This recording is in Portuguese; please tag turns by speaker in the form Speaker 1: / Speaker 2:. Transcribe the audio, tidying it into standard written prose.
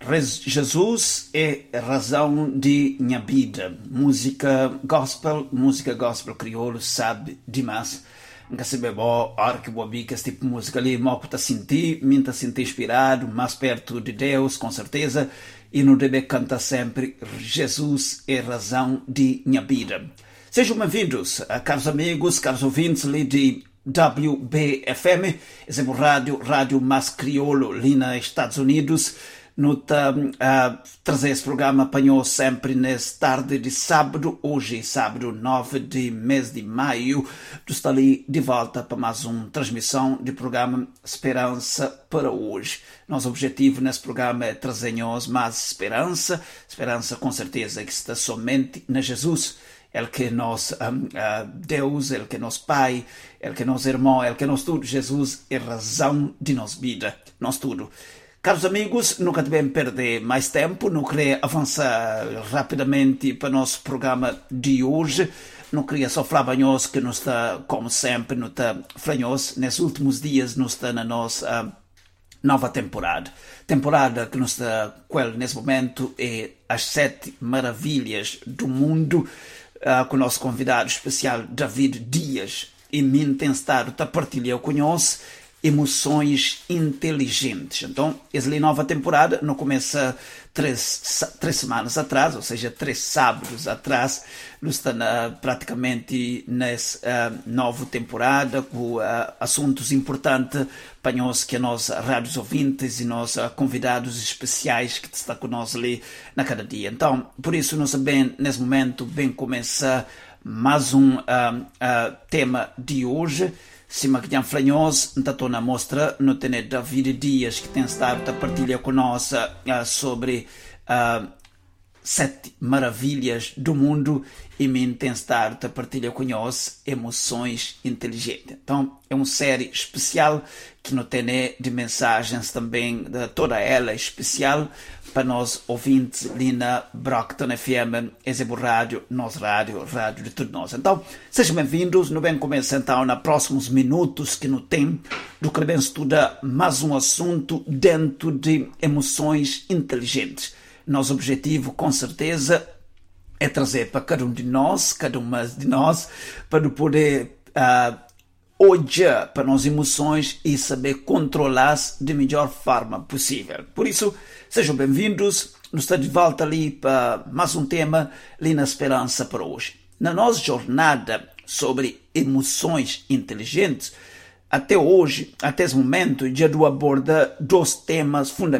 Speaker 1: Jesus é a razão de minha vida. Música gospel crioulo, sabe demais. Nunca se bebo, hora que vou ouvir esse tipo de música ali, moco tá sentir, me tá sentir inspirado, mais perto de Deus, com certeza, e não deve cantar sempre, Jesus é a razão de minha vida. Sejam bem-vindos, caros amigos, caros ouvintes ali de WBFM, esse é o rádio mais crioulo ali nos Estados Unidos. No trazer esse programa apanhou sempre nessa tarde de sábado, hoje sábado 9 de mês de maio, estou ali de volta para mais uma transmissão de programa Esperança para hoje. Nosso objetivo nesse programa é trazer-nos mais esperança com certeza que está somente na Jesus. Ele que é nosso Deus, Ele que é nosso Pai, Ele que é nosso irmão, Ele que é nosso tudo. Jesus é a razão de nossa vida, nosso tudo. Caros amigos, nunca devemos perder mais tempo, não queria avançar rapidamente para o nosso programa de hoje. Não queria só falar para nós que nos está, como sempre, não está franhoso. Nesses últimos dias, nos está na nossa nova temporada. Temporada que nos está, nesse momento, é as 7 maravilhas do mundo, com o nosso convidado especial, David Dias. E me tem estado a partilhar conosco emoções inteligentes. Então, essa nova temporada não começa três semanas atrás, ou seja, 3 sábados atrás. Nós estamos praticamente nessa nova temporada com assuntos importantes para nós, que nós rádios ouvintes e nós convidados especiais que estão conosco ali na cada dia. Então, por isso, nós bem, nesse momento, bem começar mais um tema de hoje. Se maquilham flanhosos, estou na mostra, no tem David Dias, que tem estado a partilhar conosco sobre 7 maravilhas do mundo, e me tem estado a partilhar conosco emoções inteligentes. Então, é uma série especial que não tem de mensagens também, de toda ela especial, para nós ouvintes ali na Brockton FM, esse é o rádio, nosso rádio de tudo nós. Então, sejam bem-vindos, não vem começar então, nos próximos minutos que não tem, do que vem estudar mais um assunto dentro de emoções inteligentes. Nosso objetivo, com certeza, é trazer para cada uma de nós, para poder olhar para as emoções e saber controlá-las da melhor forma possível. Por isso, sejam bem-vindos. Nos está de volta ali para mais um tema ali na Esperança para hoje. Na nossa jornada sobre emoções inteligentes, até hoje, até esse momento, já abordar 2 temas fundamentais.